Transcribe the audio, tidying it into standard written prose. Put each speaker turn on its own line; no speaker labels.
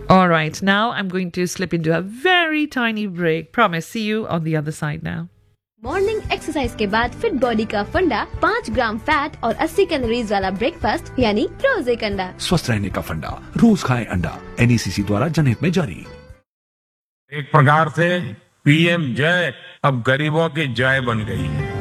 All right, now I'm going to slip into a very tiny break. Promise. See you on the other side now.
Morning exercise के बाद fit body का फंडा, 5 ग्राम fat और 80 calories वाला breakfast यानी रोज एक अंडा।
स्वस्थ रहने का फंडा, रोज खाएं अंडा। NECC द्वारा जनहित में जारी।
एक प्रकार से पीएम जय अब गरीबों की जय बन गई है।